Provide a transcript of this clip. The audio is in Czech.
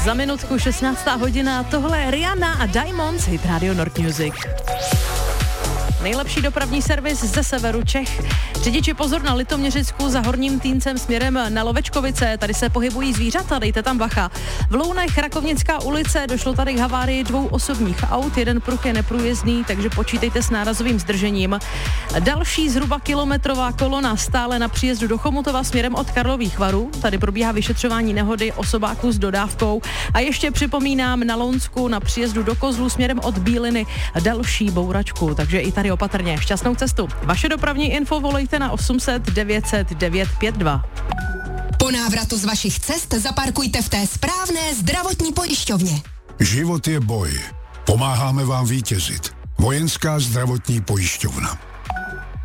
Za minutku 16. hodina, tohle je Rihanna a Diamonds, hit Radio Nord Music. Nejlepší dopravní servis ze severu Čech. Řidiči pozor na Litoměřicku za Horním Týncem směrem na Lovečkovice. Tady se pohybují zvířata, dejte tam bacha. V Lounech Rakovnická ulice, došlo tady k havárii 2 osobních aut, jeden pruh je neprůjezdný, takže počítejte s nárazovým zdržením. Další zhruba kilometrová kolona stále na příjezdu do Chomutova směrem od Karlových Varů. Tady probíhá vyšetřování nehody osobáků s dodávkou. A ještě připomínám na Lounsku na příjezdu do Kozlu směrem od Bíliny další bouračku, takže i tady opatrně. Šťastnou cestu. Vaše dopravní info volejte na 800 900 952. Po návratu z vašich cest zaparkujte v té správné zdravotní pojišťovně. Život je boj. Pomáháme vám vítězit. Vojenská zdravotní pojišťovna.